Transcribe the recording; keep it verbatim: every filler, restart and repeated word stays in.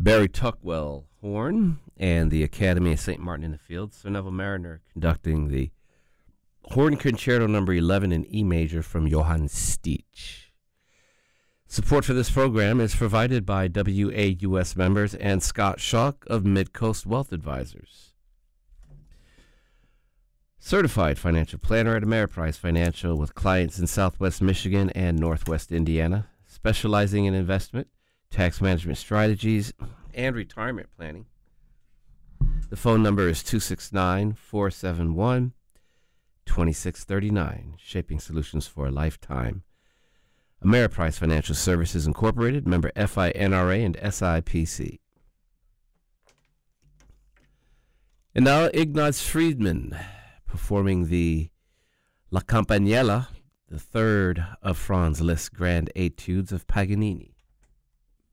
Barry Tuckwell horn, and the Academy of Saint Martin in the Fields. Sir Neville Mariner conducting the Horn Concerto number eleven in E major from Johann Stich. Support for this program is provided by W A U S members and Scott Schock of Midcoast Wealth Advisors. Certified financial planner at Ameriprise Financial with clients in Southwest Michigan and Northwest Indiana, specializing in investment, tax management strategies, and retirement planning. The phone number is two six nine, four seven one, two six three nine, shaping solutions for a lifetime. Ameriprise Financial Services Incorporated, member F I N R A and S I P C. And now Ignaz Friedman performing the La Campanella, the third of Franz Liszt's grand etudes of Paganini.